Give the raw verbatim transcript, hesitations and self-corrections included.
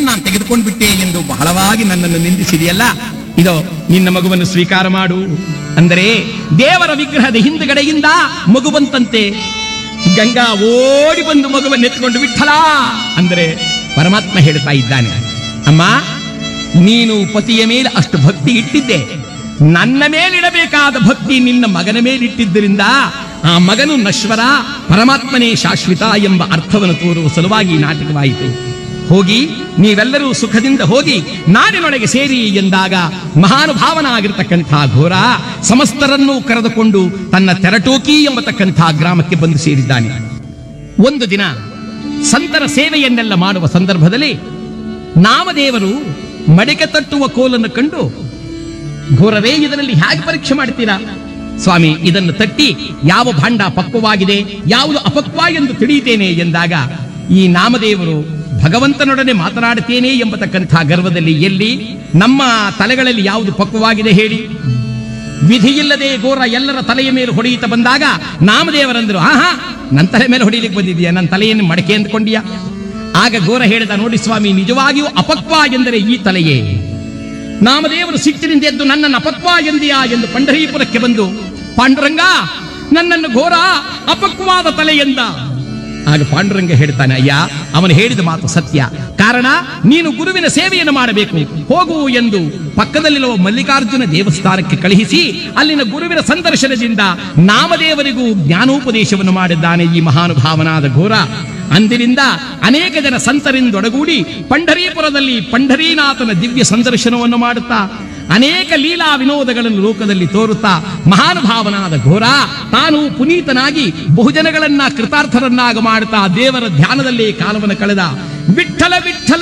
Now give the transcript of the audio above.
ಮಗುವನ್ನು ನಾನು ತೆಗೆದುಕೊಂಡು ಬಿಟ್ಟೆ ಎಂದು ಬಹಳವಾಗಿ ನನ್ನನ್ನು ನಿಂದಿಸಿದೆಯಲ್ಲ, ಇದೋ ನಿನ್ನ ಮಗುವನ್ನು ಸ್ವೀಕಾರ ಮಾಡು ಅಂದರೆ ದೇವರ ವಿಗ್ರಹದ ಹಿಂದುಗಡೆಯಿಂದ ಮಗು ಬಂತಂತೆ. ಗಂಗಾ ಓಡಿ ಬಂದು ಮಗುವನ್ನು ಎತ್ಕೊಂಡು ವಿಠಲ ಅಂದರೆ ಪರಮಾತ್ಮ ಹೇಳ್ತಾ ಇದ್ದಾನೆ, ಅಮ್ಮ ನೀನು ಪತಿಯ ಮೇಲೆ ಅಷ್ಟು ಭಕ್ತಿ ಇಟ್ಟಿದ್ದೆ, ನನ್ನ ಮೇಲಿಡಬೇಕಾದ ಭಕ್ತಿ ನಿನ್ನ ಮಗನ ಮೇಲಿಟ್ಟಿದ್ದರಿಂದ ಆ ಮಗನು ನಶ್ವರ, ಪರಮಾತ್ಮನೇ ಶಾಶ್ವತ ಎಂಬ ಅರ್ಥವನ್ನು ತೋರುವ ಸಲುವಾಗಿ ನಾಟಕವಾಯಿತು. ಹೋಗಿ ನೀವೆಲ್ಲರೂ ಸುಖದಿಂದ ಹೋಗಿ ನಾಡಿನೊಳಗೆ ಸೇರಿ ಎಂದಾಗ ಮಹಾನುಭಾವನಾಗಿರ್ತಕ್ಕಂಥ ಘೋರ ಸಮಸ್ತರನ್ನೂ ಕರೆದುಕೊಂಡು ತನ್ನ ತೆರಟೋಕಿ ಎಂಬತಕ್ಕಂಥ ಗ್ರಾಮಕ್ಕೆ ಬಂದು ಸೇರಿದ್ದಾನೆ. ಒಂದು ದಿನ ಸಂತರ ಸೇವೆಯನ್ನೆಲ್ಲ ಮಾಡುವ ಸಂದರ್ಭದಲ್ಲಿ ನಾಮದೇವರು ಮಡಿಕೆ ತಟ್ಟುವ ಕೋಲನ್ನು ಕಂಡು, ಘೋರವೇ ಇದರಲ್ಲಿ ಹೇಗೆ ಪರೀಕ್ಷೆ ಮಾಡ್ತೀರಾ ಸ್ವಾಮಿ, ಇದನ್ನು ತಟ್ಟಿ ಯಾವ ಭಾಂಡ ಪಕ್ವವಾಗಿದೆ ಯಾವುದು ಅಪಕ್ವ ಎಂದು ತಿಳಿಯುತ್ತೇನೆ ಎಂದಾಗ ಈ ನಾಮದೇವರು ಭಗವಂತನೊಡನೆ ಮಾತನಾಡುತ್ತೇನೆ ಎಂಬತಕ್ಕಂಥ ಗರ್ವದಲ್ಲಿ, ಎಲ್ಲಿ ನಮ್ಮ ತಲೆಗಳಲ್ಲಿ ಯಾವುದು ಪಕ್ವವಾಗಿದೆ ಹೇಳಿ, ವಿಧಿಯಿಲ್ಲದೆ ಘೋರ ಎಲ್ಲರ ತಲೆಯ ಮೇಲೆ ಹೊಡೆಯುತ್ತಾ ಬಂದಾಗ ನಾಮದೇವರಂದ್ರು, ಆಹಾ ನನ್ನ ತಲೆ ಮೇಲೆ ಹೊಡೆಯಲಿಕ್ಕೆ ಬಂದಿದೆಯಾ, ನನ್ನ ತಲೆಯನ್ನು ಮಡಕೆ ಅಂದ್ಕೊಂಡಿಯಾ? ಆಗ ಘೋರ ಹೇಳಿದ, ನೋಡಿ ಸ್ವಾಮಿ, ನಿಜವಾಗಿಯೂ ಅಪಕ್ವ ಎಂದರೆ ಈ ತಲೆಯೇ. ನಾಮದೇವರು ಸಿಟ್ಟಿನಿಂದ ಎದ್ದು ನನ್ನನ್ನು ಅಪಕ್ವ ಎಂದಿಯಾ ಎಂದು ಪಂಢರೀಪುರಕ್ಕೆ ಬಂದು, ಪಾಂಡುರಂಗ ನನ್ನನ್ನು ಘೋರ ಅಪಕ್ವವಾದ ತಲೆ ಎಂದ. ಆಗ ಪಾಂಡುರಂಗ ಹೇಳ್ತಾನೆ, ಅಯ್ಯ ಅವನು ಹೇಳಿದ ಮಾತು ಸತ್ಯ, ಕಾರಣ ನೀನು ಗುರುವಿನ ಸೇವೆಯನ್ನು ಮಾಡಬೇಕು, ಹೋಗು ಎಂದು ಪಕ್ಕದಲ್ಲಿರುವ ಮಲ್ಲಿಕಾರ್ಜುನ ದೇವಸ್ಥಾನಕ್ಕೆ ಕಳುಹಿಸಿ ಅಲ್ಲಿನ ಗುರುವಿನ ಸಂದರ್ಶನದಿಂದ ನಾಮದೇವರಿಗೂ ಜ್ಞಾನೋಪದೇಶವನ್ನು ಮಾಡಿದ್ದಾನೆ ಈ ಮಹಾನುಭಾವನಾದ ಘೋರ. ಅಂದಿನಿಂದ ಅನೇಕ ಜನ ಸಂತರಿಂದೊಡಗೂಡಿ ಪಂಢರೀಪುರದಲ್ಲಿ ಪಂಢರೀನಾಥನ ದಿವ್ಯ ಸಂದರ್ಶನವನ್ನು ಮಾಡುತ್ತಾ ಅನೇಕ ಲೀಲಾ ವಿನೋದಗಳನ್ನು ಲೋಕದಲ್ಲಿ ತೋರುತ್ತಾ ಮಹಾನುಭಾವನಾದ ಘೋರ ತಾನು ಪುನೀತನಾಗಿ ಬಹುಜನಗಳನ್ನ ಕೃತಾರ್ಥರನ್ನಾಗ ಮಾಡುತ್ತಾ ದೇವರ ಧ್ಯಾನದಲ್ಲಿ ಕಾಲವನ್ನು ಕಳೆದ. ವಿಠ್ಠಲ ವಿಠ್ಠಲ